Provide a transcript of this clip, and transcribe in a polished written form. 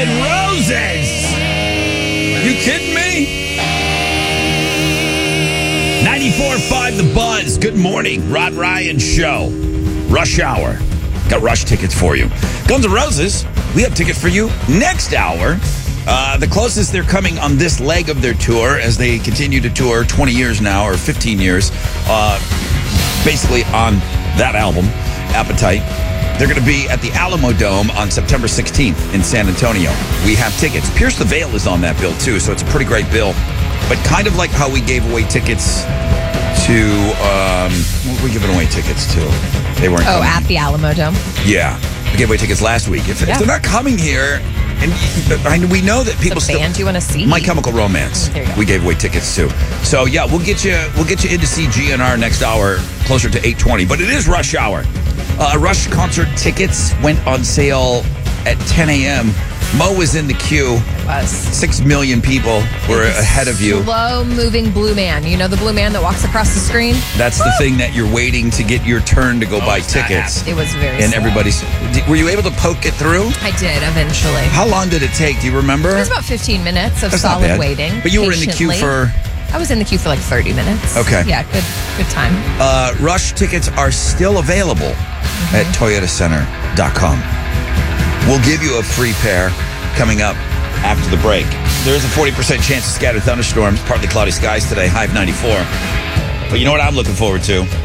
N' Roses. You kidding me? 94.5 The Buzz. Good morning. Rod Ryan Show. Rush Hour. Got Rush tickets for you. Guns N' Roses, we have tickets for you next hour. The closest they're coming on this leg of their tour as they continue to tour 20 years now, or 15 years, basically on that album, Appetite. They're going to be at the Alamo Dome on September 16th in San Antonio. We have tickets. Pierce the Veil is on that bill, too, so it's a pretty great bill. But kind of like how we gave away tickets to, what were we giving away tickets to? They weren't coming. At the Alamo Dome? Yeah. We gave away tickets last week. If they're not coming here, and we know that people still... The band you want to see? My Chemical Romance. There you go. We gave away tickets to. So, yeah, we'll get you in to see GNR next hour, closer to 8:20. But it is Rush Hour. Rush concert tickets went on sale at 10 a.m. Mo was in the queue. It was. 6 million people were ahead of you. Slow-moving blue man. You know the blue man that walks across the screen? That's the thing that you're waiting to get your turn to go buy tickets. It was very And slow. everybody's... Were you able to poke it through? I did, eventually. How long did it take? Do you remember? It was about 15 minutes of That's not solid bad. waiting. But you were in the queue patiently. for... I was in the queue for like 30 minutes. Okay. Yeah, good time. Rush tickets are still available at toyotacenter.com. We'll give you a free pair coming up after the break. There is a 40% chance of scattered thunderstorms, partly cloudy skies today, high of 94. But you know what I'm looking forward to?